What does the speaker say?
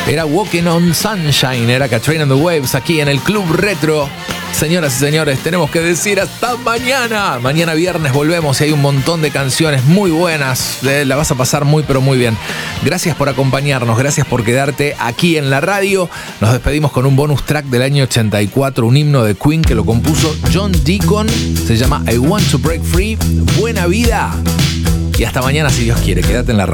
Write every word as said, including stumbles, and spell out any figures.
Era Walking on Sunshine, era Katrina and the Waves aquí en el Club Retro. Señoras y señores, tenemos que decir hasta mañana. Mañana viernes volvemos y hay un montón de canciones muy buenas. La vas a pasar muy pero muy bien. Gracias por acompañarnos, gracias por quedarte aquí en la radio. Nos despedimos con un bonus track del año ochenta y cuatro, un himno de Queen que lo compuso John Deacon. Se llama I Want to Break Free. Buena vida y hasta mañana si Dios quiere. Quédate en la radio.